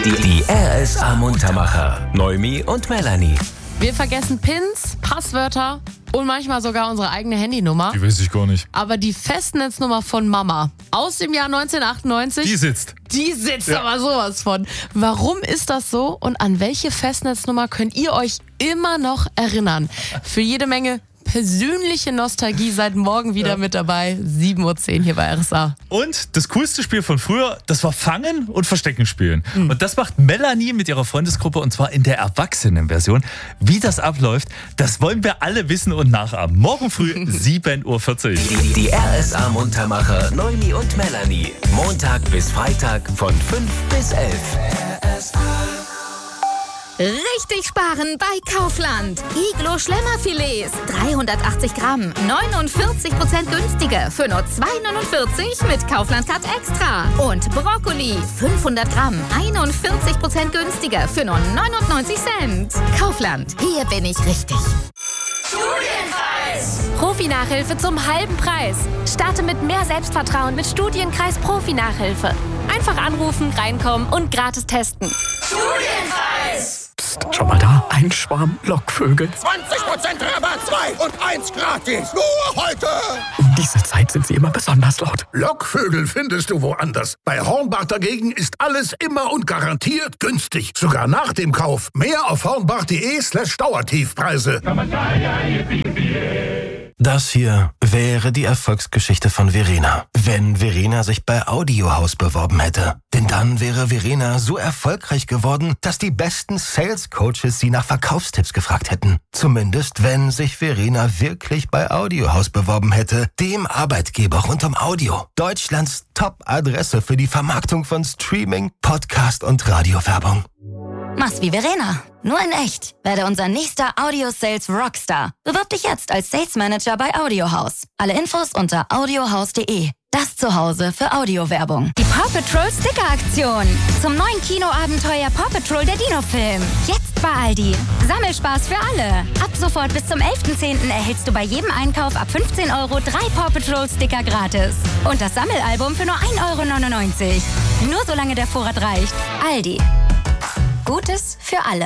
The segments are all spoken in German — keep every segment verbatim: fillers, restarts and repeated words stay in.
Die, die R S A Muntermacher. Noemi und Melanie. Wir vergessen Pins, Passwörter und manchmal sogar unsere eigene Handynummer. Die weiß ich gar nicht. Aber die Festnetznummer von Mama aus dem Jahr neunzehnhundertachtundneunzig, Die sitzt. die sitzt Ja. aber sowas von. Warum ist das so und an welche Festnetznummer könnt ihr euch immer noch erinnern? Für jede Menge persönliche Nostalgie seid morgen wieder Ja. mit dabei. sieben Uhr zehn hier bei R S A. Und das coolste Spiel von früher, das war Fangen und Verstecken spielen. Mhm. Und das macht Melanie mit ihrer Freundesgruppe und zwar in der Erwachsenenversion. Wie das abläuft, das wollen wir alle wissen und nachahmen. Morgen früh sieben Uhr vierzig. Die, die R S A Muntermacher. Noemi und Melanie. Montag bis Freitag von fünf bis elf. Richtig sparen bei Kaufland. Iglo Schlemmerfilets, dreihundertachtzig Gramm, neunundvierzig Prozent günstiger für nur zwei neunundvierzig mit Kaufland Cut Extra. Und Brokkoli, fünfhundert Gramm, einundvierzig Prozent günstiger für nur neunundneunzig Cent. Kaufland, hier bin ich richtig. Studienkreis! Profi-Nachhilfe zum halben Preis. Starte mit mehr Selbstvertrauen mit Studienkreis Profi-Nachhilfe. Einfach anrufen, reinkommen und gratis testen. Studienkreis! Psst, schau mal da, ein Schwarm Lockvögel. zwanzig Prozent Rabatt, zwei und eins gratis. Nur heute. Um diese Zeit sind sie immer besonders laut. Lockvögel findest du woanders. Bei Hornbach dagegen ist alles immer und garantiert günstig. Sogar nach dem Kauf. Mehr auf hornbach.de slash Dauertiefpreise. Das hier wäre die Erfolgsgeschichte von Verena, wenn Verena sich bei Audiohaus beworben hätte. Denn dann wäre Verena so erfolgreich geworden, dass die besten Sales Coaches sie nach Verkaufstipps gefragt hätten. Zumindest, wenn sich Verena wirklich bei Audiohaus beworben hätte, dem Arbeitgeber rund um Audio. Deutschlands Top-Adresse für die Vermarktung von Streaming, Podcast und Radiowerbung. Mach's wie Verena, nur in echt. Werde unser nächster Audio-Sales Rockstar. Bewirb dich jetzt als Sales Manager bei Audiohaus. Alle Infos unter audiohaus punkt de. Das Zuhause für Audiowerbung. Die Paw Patrol Sticker-Aktion. Zum neuen Kinoabenteuer Paw Patrol der Dino-Film. Jetzt bei Aldi. Sammelspaß für alle. Ab sofort bis zum elften zehnten erhältst du bei jedem Einkauf ab fünfzehn Euro drei Paw Patrol Sticker gratis. Und das Sammelalbum für nur ein Euro neunundneunzig. Nur solange der Vorrat reicht. Aldi. Gutes für alle.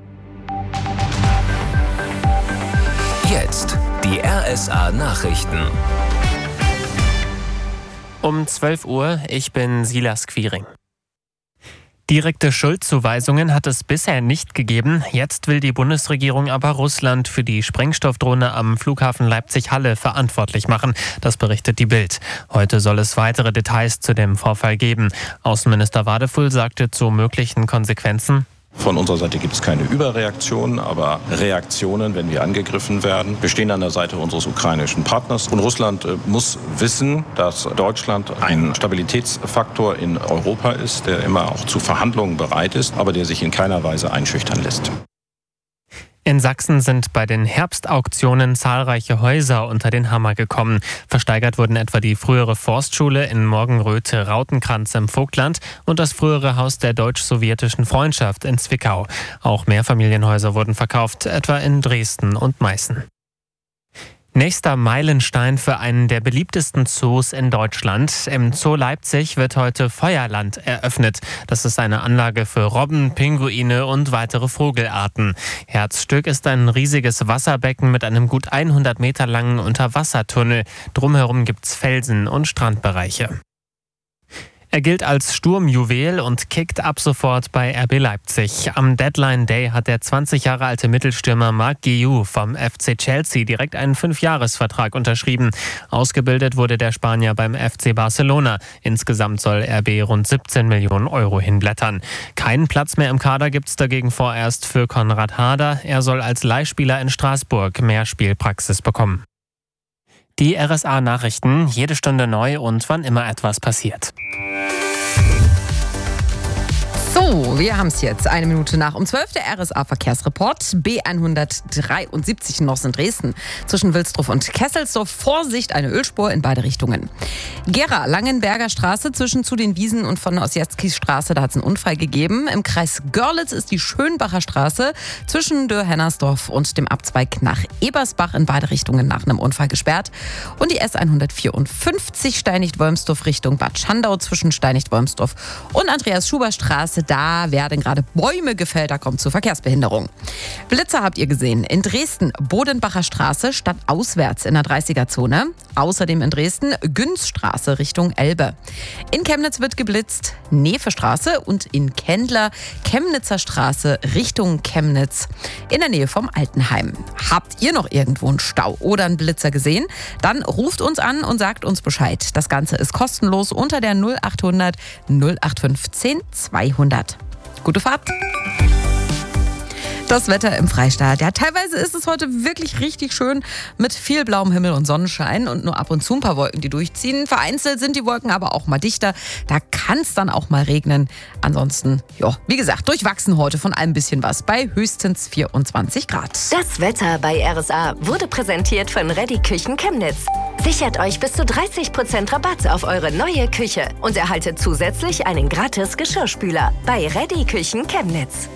Jetzt die R S A Nachrichten. Um zwölf Uhr, ich bin Silas Quiring. Direkte Schuldzuweisungen hat es bisher nicht gegeben. Jetzt will die Bundesregierung aber Russland für die Sprengstoffdrohne am Flughafen Leipzig-Halle verantwortlich machen. Das berichtet die Bild. Heute soll es weitere Details zu dem Vorfall geben. Außenminister Wadefull sagte zu möglichen Konsequenzen: Von unserer Seite gibt es keine Überreaktionen, aber Reaktionen, wenn wir angegriffen werden. Wir stehen an der Seite unseres ukrainischen Partners. Und Russland äh, muss wissen, dass Deutschland ein Stabilitätsfaktor in Europa ist, der immer auch zu Verhandlungen bereit ist, aber der sich in keiner Weise einschüchtern lässt. In Sachsen sind bei den Herbstauktionen zahlreiche Häuser unter den Hammer gekommen. Versteigert wurden etwa die frühere Forstschule in Morgenröte-Rautenkranz im Vogtland und das frühere Haus der deutsch-sowjetischen Freundschaft in Zwickau. Auch Mehrfamilienhäuser wurden verkauft, etwa in Dresden und Meißen. Nächster Meilenstein für einen der beliebtesten Zoos in Deutschland. Im Zoo Leipzig wird heute Feuerland eröffnet. Das ist eine Anlage für Robben, Pinguine und weitere Vogelarten. Herzstück ist ein riesiges Wasserbecken mit einem gut hundert Meter langen Unterwassertunnel. Drumherum gibt's Felsen und Strandbereiche. Er gilt als Sturmjuwel und kickt ab sofort bei R B Leipzig. Am Deadline Day hat der zwanzig Jahre alte Mittelstürmer Marc Guiu vom F C Chelsea direkt einen Fünfjahresvertrag unterschrieben. Ausgebildet wurde der Spanier beim F C Barcelona. Insgesamt soll R B rund siebzehn Millionen Euro hinblättern. Keinen Platz mehr im Kader gibt's dagegen vorerst für Konrad Harder. Er soll als Leihspieler in Straßburg mehr Spielpraxis bekommen. Die R S A-Nachrichten, jede Stunde neu und wann immer etwas passiert. So, wir haben es jetzt. Eine Minute nach um zwölf, der R S A-Verkehrsreport. B hundertdreiundsiebzig noch in Dresden. Zwischen Wilsdruff und Kesselsdorf. Vorsicht, eine Ölspur in beide Richtungen. Gera, Langenberger Straße zwischen zu den Wiesen und von Ossietzkis Straße. Da hat es einen Unfall gegeben. Im Kreis Görlitz ist die Schönbacher Straße zwischen Dürr-Hennersdorf und dem Abzweig nach Ebersbach in beide Richtungen nach einem Unfall gesperrt. Und die S hundertvierundfünfzig Steinigt-Wolmsdorf Richtung Bad Schandau zwischen Steinigt-Wolmsdorf und Andreas-Schuber-Straße. Da Da werden gerade Bäume gefällt, da kommt zu Verkehrsbehinderung. Blitzer habt ihr gesehen. In Dresden, Bodenbacher Straße statt auswärts in der dreißiger-Zone. Außerdem in Dresden, Günzstraße Richtung Elbe. In Chemnitz wird geblitzt, Nefestraße und in Kendler, Chemnitzer Straße Richtung Chemnitz in der Nähe vom Altenheim. Habt ihr noch irgendwo einen Stau oder einen Blitzer gesehen? Dann ruft uns an und sagt uns Bescheid. Das Ganze ist kostenlos unter der null acht hundert null acht fünfzehn zweihundert. Gute Fahrt! Das Wetter im Freistaat. Ja, teilweise ist es heute wirklich richtig schön mit viel blauem Himmel und Sonnenschein und nur ab und zu ein paar Wolken, die durchziehen. Vereinzelt sind die Wolken aber auch mal dichter. Da kann es dann auch mal regnen. Ansonsten, ja, wie gesagt, durchwachsen heute von allem bisschen was bei höchstens vierundzwanzig Grad. Das Wetter bei R S A wurde präsentiert von Reddy Küchen Chemnitz. Sichert euch bis zu dreißig Prozent Rabatt auf eure neue Küche und erhaltet zusätzlich einen gratis Geschirrspüler bei Reddy Küchen Chemnitz.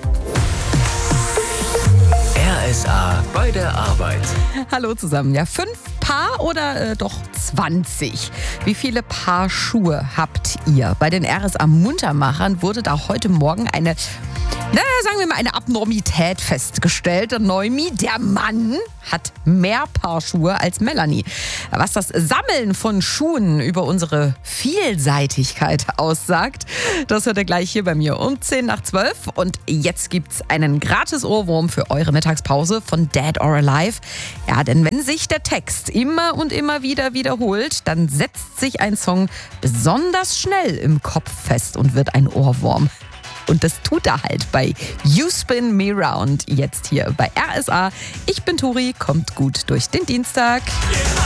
R S A bei der Arbeit. Hallo zusammen. Ja, fünf Paar oder äh, doch zwanzig? Wie viele Paar Schuhe habt ihr? Bei den R S A Muntermachern wurde da heute Morgen eine, naja, sagen wir mal, eine Abnormität festgestellt. Der Neumi, der Mann, hat mehr Paar Schuhe als Melanie. Was das Sammeln von Schuhen über unsere Vielseitigkeit aussagt, das hört ihr gleich hier bei mir um zehn nach zwölf. Und jetzt gibt's einen gratis Ohrwurm für eure Mittagspause von Dead or Alive. Ja, denn wenn sich der Text immer und immer wieder wiederholt, dann setzt sich ein Song besonders schnell im Kopf fest und wird ein Ohrwurm. Und das tut er halt bei You Spin Me Round, jetzt hier bei R S A. Ich bin Turi, kommt gut durch den Dienstag.